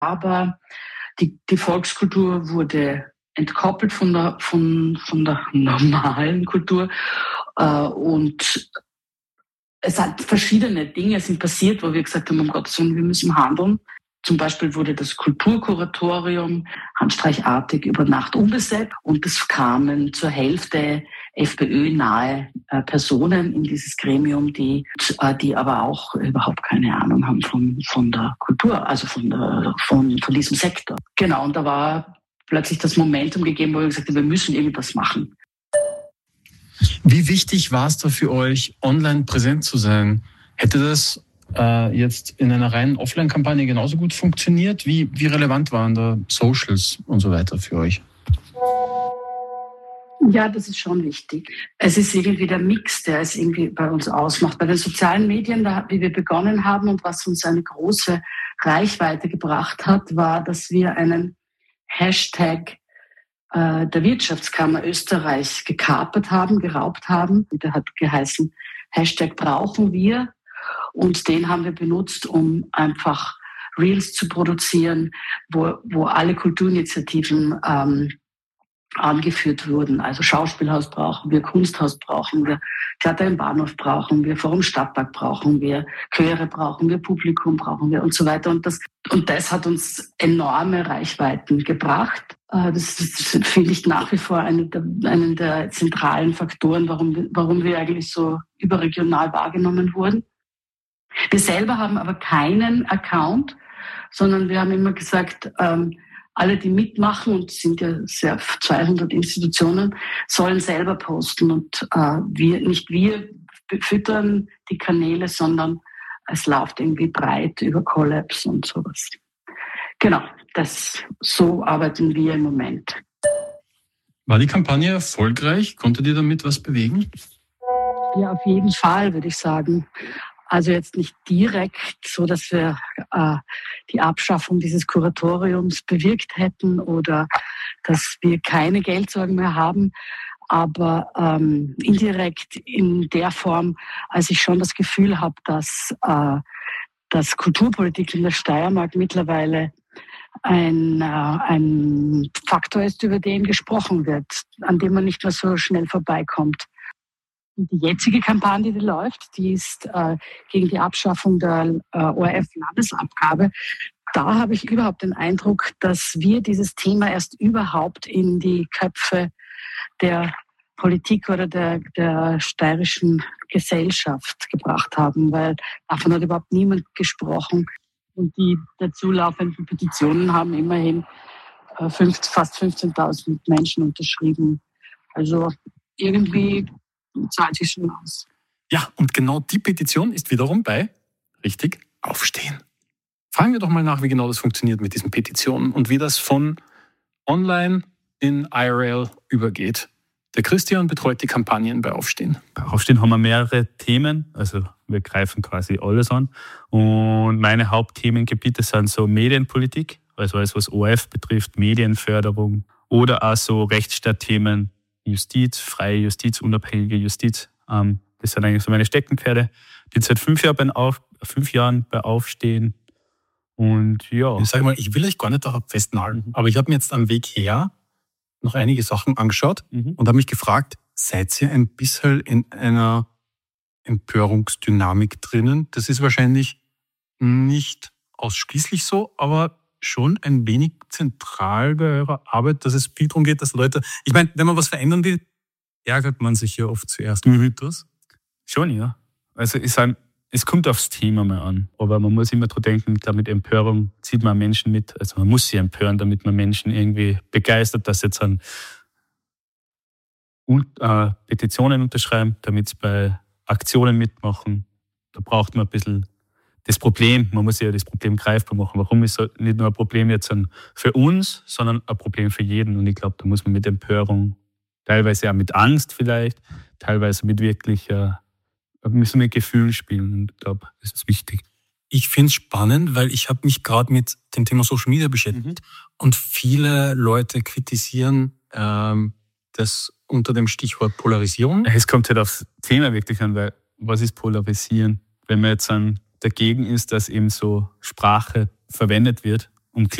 Aber die Volkskultur wurde entkoppelt von der normalen Kultur. Und es hat verschiedene Dinge sind passiert, wo wir gesagt haben, um Gottes Willen, wir müssen handeln. Zum Beispiel wurde das Kulturkuratorium handstreichartig über Nacht umbesetzt und es kamen zur Hälfte FPÖ-nahe Personen in dieses Gremium, die aber auch überhaupt keine Ahnung haben von der Kultur, also von diesem Sektor. Genau, und da war plötzlich das Momentum gegeben, wo wir gesagt haben, wir müssen irgendwas machen. Wie wichtig war es da für euch, online präsent zu sein? Hätte das jetzt in einer reinen Offline-Kampagne genauso gut funktioniert? Wie relevant waren da Socials und so weiter für euch? Ja, das ist schon wichtig. Es ist irgendwie der Mix, der es irgendwie bei uns ausmacht. Bei den sozialen Medien, wie wir begonnen haben und was uns eine große Reichweite gebracht hat, war, dass wir einen Hashtag der Wirtschaftskammer Österreich geraubt haben. Der hat geheißen Hashtag brauchen wir. Und den haben wir benutzt, um einfach Reels zu produzieren, wo alle Kulturinitiativen angeführt wurden. Also Schauspielhaus brauchen wir, Kunsthaus brauchen wir, Theater im Bahnhof brauchen wir, Forum Stadtpark brauchen wir, Chöre brauchen wir, Publikum brauchen wir und so weiter. Und das hat uns enorme Reichweiten gebracht. Das finde ich nach wie vor einen der zentralen Faktoren, warum wir eigentlich so überregional wahrgenommen wurden. Wir selber haben aber keinen Account, sondern wir haben immer gesagt, alle, die mitmachen, und es sind ja 200 Institutionen, sollen selber posten. Und wir füttern die Kanäle, sondern es läuft irgendwie breit über Collabs und sowas. Genau, so arbeiten wir im Moment. War die Kampagne erfolgreich? Konntet ihr damit was bewegen? Ja, auf jeden Fall, würde ich sagen. Also jetzt nicht direkt, so dass wir die Abschaffung dieses Kuratoriums bewirkt hätten oder dass wir keine Geldsorgen mehr haben, aber indirekt in der Form, als ich schon das Gefühl habe, dass Kulturpolitik in der Steiermark mittlerweile ein Faktor ist, über den gesprochen wird, an dem man nicht mehr so schnell vorbeikommt. Die jetzige Kampagne, die läuft, die ist gegen die Abschaffung der ORF-Landesabgabe. Da habe ich überhaupt den Eindruck, dass wir dieses Thema erst überhaupt in die Köpfe der Politik oder der steirischen Gesellschaft gebracht haben, weil davon hat überhaupt niemand gesprochen. Und die dazu laufenden Petitionen haben immerhin fast 15.000 Menschen unterschrieben. Also irgendwie zahlt sich schon aus. Ja, und genau die Petition ist wiederum bei, richtig, Aufstehen. Fragen wir doch mal nach, wie genau das funktioniert mit diesen Petitionen und wie das von online in IRL übergeht. Der Christian betreut die Kampagnen bei Aufstehen. Bei Aufstehen haben wir mehrere Themen, also wir greifen quasi alles an. Und meine Hauptthemengebiete sind so Medienpolitik, also alles, was ORF betrifft, Medienförderung oder auch so Rechtsstaatthemen, Justiz, freie Justiz, unabhängige Justiz. Das sind eigentlich so meine Steckenpferde. Die seit 5 Jahren bei Aufstehen. Und ja. Ich sage mal, ich will euch gar nicht darauf festnageln, aber ich habe mir jetzt am Weg her noch einige Sachen angeschaut und habe mich gefragt, seid ihr ein bisschen in einer Empörungsdynamik drinnen? Das ist wahrscheinlich nicht ausschließlich so, aber schon ein wenig zentral bei eurer Arbeit, dass es viel darum geht, dass Leute, ich meine, wenn man was verändern will, ärgert man sich ja oft zuerst. Das? Schon, ja. Also es kommt aufs Thema mal an, aber man muss immer dran denken, mit Empörung zieht man Menschen mit. Also man muss sie empören, damit man Menschen irgendwie begeistert, dass sie jetzt Petitionen unterschreiben, damit sie bei Aktionen mitmachen. Da braucht man ein bisschen das Problem. Man muss ja das Problem greifbar machen. Warum ist es nicht nur ein Problem jetzt für uns, sondern ein Problem für jeden? Und ich glaube, da muss man mit Empörung, teilweise auch mit Angst vielleicht, teilweise mit wirklich müssen mit Gefühl spielen. Und ich glaube, das ist wichtig. Ich finde es spannend, weil ich habe mich gerade mit dem Thema Social Media beschäftigt und viele Leute kritisieren das unter dem Stichwort Polarisierung. Es kommt halt aufs Thema wirklich an, weil was ist Polarisieren? Wenn man jetzt dagegen ist, dass eben so Sprache verwendet wird, um